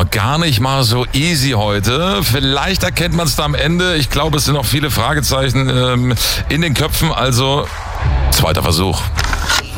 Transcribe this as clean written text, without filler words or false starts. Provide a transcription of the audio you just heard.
gar nicht mal so easy heute. Vielleicht erkennt man es da am Ende. Ich glaube, es sind noch viele Fragezeichen in den Köpfen. Also, zweiter Versuch.